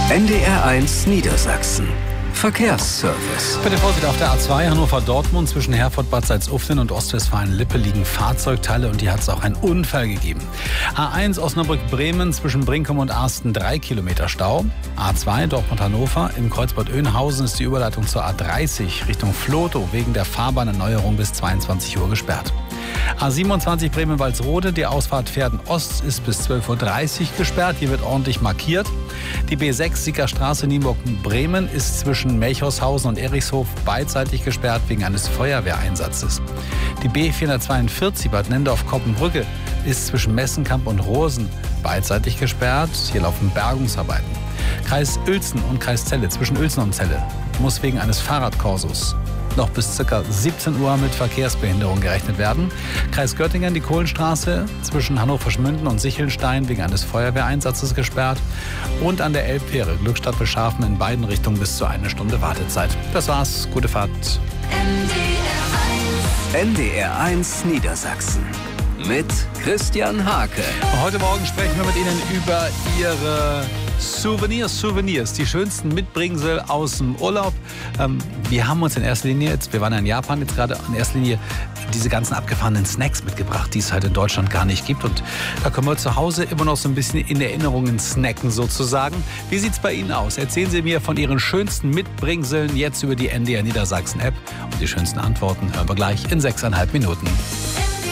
NDR1 Niedersachsen. Verkehrsservice. Bitte Vorsicht, auf der A2 Hannover-Dortmund zwischen Herford-Bad Salzuflen und Ostwestfalen-Lippe liegen Fahrzeugteile und hier hat es auch einen Unfall gegeben. A1 Osnabrück-Bremen zwischen Brinkum und Arsten 3 Kilometer Stau. A2 Dortmund-Hannover im Kreuzbad Oeynhausen ist die Überleitung zur A30 Richtung Vlotho wegen der Fahrbahnerneuerung bis 22 Uhr gesperrt. A27 Bremen-Walsrode, die Ausfahrt Pferden-Ost ist bis 12.30 Uhr gesperrt. Hier wird ordentlich markiert. Die B6 Siegerstraße Nienburg-Bremen ist zwischen Melchorshausen und Erichshof beidseitig gesperrt wegen eines Feuerwehreinsatzes. Die B442 Bad Nendorf-Koppenbrücke ist zwischen Messenkamp und Rosen beidseitig gesperrt. Hier laufen Bergungsarbeiten. Kreis Uelzen und Kreis Celle zwischen Uelzen und Celle muss wegen eines Fahrradkorsos noch bis ca. 17 Uhr mit Verkehrsbehinderung gerechnet werden. Kreis Göttingen, die Kohlenstraße zwischen Hannover-Schmünden und Sichelnstein wegen eines Feuerwehreinsatzes gesperrt. Und an der Elbfähre Glückstadt-Bescharfen in beiden Richtungen bis zu 1 Stunde Wartezeit. Das war's. Gute Fahrt. NDR1 Niedersachsen. Mit Christian Hake. Heute Morgen sprechen wir mit Ihnen über Ihre Souvenirs, die schönsten Mitbringsel aus dem Urlaub. Wir haben uns in erster Linie, wir waren ja in Japan jetzt gerade, in erster Linie diese ganzen abgefahrenen Snacks mitgebracht, die es halt in Deutschland gar nicht gibt. Und da können wir zu Hause immer noch so ein bisschen in Erinnerungen snacken sozusagen. Wie sieht's bei Ihnen aus? Erzählen Sie mir von Ihren schönsten Mitbringseln jetzt über die NDR Niedersachsen App. Und die schönsten Antworten hören wir gleich in 6,5 Minuten.